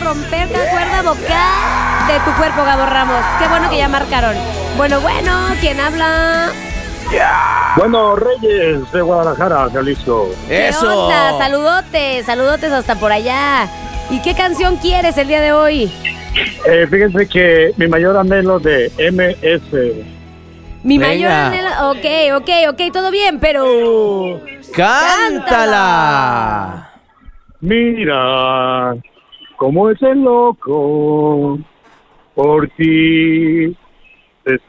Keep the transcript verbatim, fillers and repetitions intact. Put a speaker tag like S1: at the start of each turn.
S1: romper la cuerda vocal de tu cuerpo, Gabo Ramos. Qué bueno que ya marcaron. Bueno, bueno, ¿quién habla?
S2: Bueno, Reyes de Guadalajara, Jalisco.
S1: ¿Qué
S3: ¡Eso!
S1: onda? Saludotes, saludotes hasta por allá. ¿Y qué canción quieres el día de hoy?
S2: Eh, fíjense que mi mayor anhelo de M S.
S1: Mi
S3: Venga.
S1: mayor anhelo... Ok, ok, ok, todo bien, pero...
S3: ¡Cántala!
S2: Mira cómo es el loco por ti.